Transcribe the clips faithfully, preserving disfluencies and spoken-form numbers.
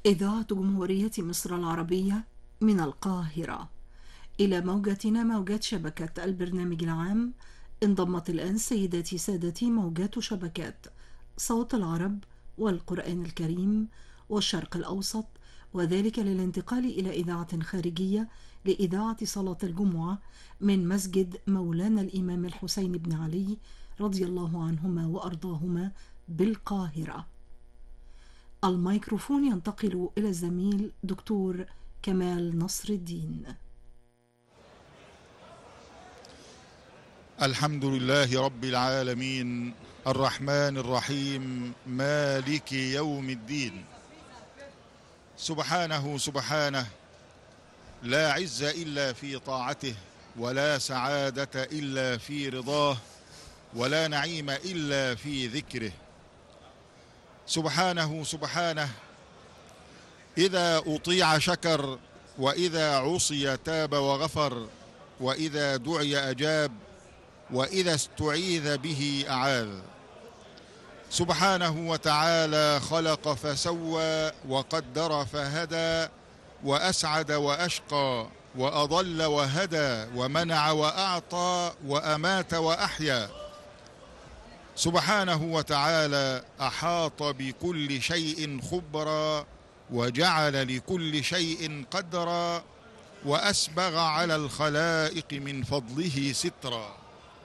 إذاعة جمهورية مصر العربية من القاهرة إلى موجاتنا موجات شبكة البرنامج العام. انضمت الآن سيداتي سادتي موجات شبكات صوت العرب والقرآن الكريم والشرق الأوسط، وذلك للانتقال إلى إذاعة خارجية لإذاعة صلاة الجمعة من مسجد مولانا الإمام الحسين بن علي رضي الله عنهما وأرضاهما بالقاهرة. الميكروفون ينتقل إلى الزميل دكتور كمال نصر الدين. الحمد لله رب العالمين الرحمن الرحيم مالك يوم الدين. سبحانه سبحانه لا عز إلا في طاعته، ولا سعادة إلا في رضاه، ولا نعيم إلا في ذكره. سبحانه سبحانه إذا أطيع شكر، وإذا عصي تاب وغفر، وإذا دعي أجاب، وإذا استعيذ به أعاذ. سبحانه وتعالى خلق فسوى وقدر فهدى، وأسعد وأشقى، وأضل وهدى، ومنع وأعطى، وأمات وأحيا. سبحانه وتعالى أحاط بكل شيء خبرا، وجعل لكل شيء قدرا، وأسبغ على الخلائق من فضله سترا.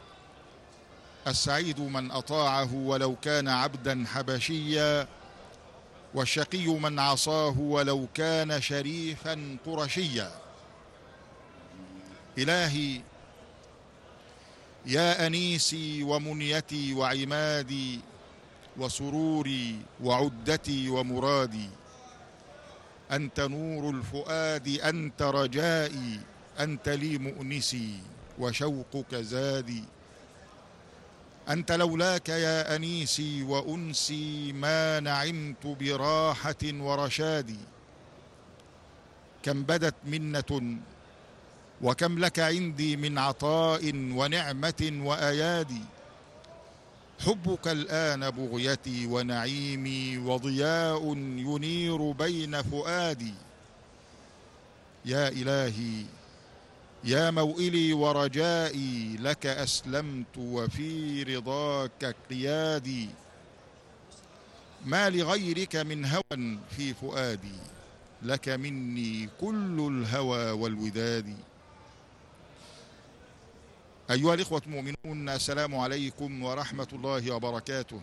السعيد من أطاعه ولو كان عبدا حبشيا، والشقي من عصاه ولو كان شريفا قرشيا. إلهي يا أنيسي ومنيتي وعمادي، وسروري وعدتي ومرادي، أنت نور الفؤاد، أنت رجائي، أنت لي مؤنسي وشوقك زادي. أنت لولاك يا أنيسي وأنسي ما نعمت براحة ورشاد. كم بدت منة وكم لك عندي من عطاء ونعمة وأيادي. حبك الآن بغيتي ونعيمي، وضياء ينير بين فؤادي. يا إلهي يا موئلي ورجائي، لك أسلمت وفي رضاك قيادي. ما لغيرك من هوى في فؤادي، لك مني كل الهوى والوداد. أيها الإخوة المؤمنون، السلام عليكم ورحمة الله وبركاته.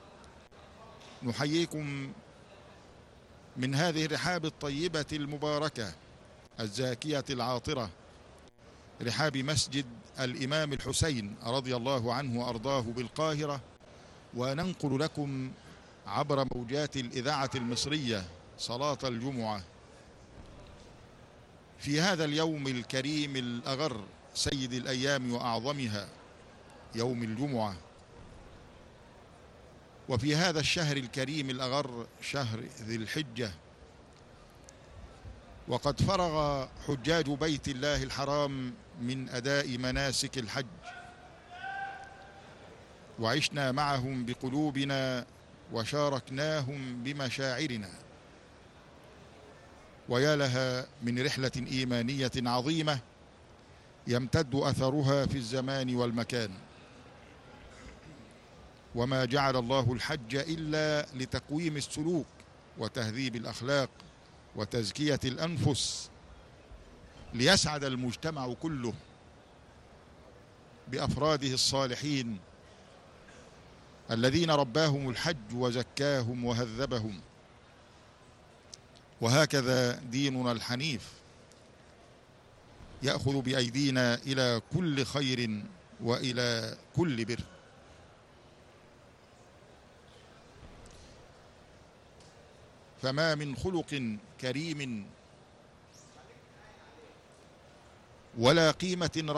نحييكم من هذه الرحاب الطيبة المباركة الزاكية العاطرة، رحاب مسجد الإمام الحسين رضي الله عنه وأرضاه بالقاهرة، وننقل لكم عبر موجات الإذاعة المصرية صلاة الجمعة في هذا اليوم الكريم الأغر، سيد الأيام وأعظمها، يوم الجمعة. وفي هذا الشهر الكريم الأغر، شهر ذي الحجة، وقد فرغ حجاج بيت الله الحرام من أداء مناسك الحج، وعشنا معهم بقلوبنا وشاركناهم بمشاعرنا. ويا لها من رحلة إيمانية عظيمة يمتد أثرها في الزمان والمكان. وما جعل الله الحج إلا لتقويم السلوك وتهذيب الأخلاق وتزكية الأنفس، ليسعد المجتمع كله بأفراده الصالحين الذين رباهم الحج وزكاهم وهذبهم. وهكذا ديننا الحنيف يأخذ بأيدينا إلى كل خير وإلى كل بر. فما من خلق كريم ولا قيمة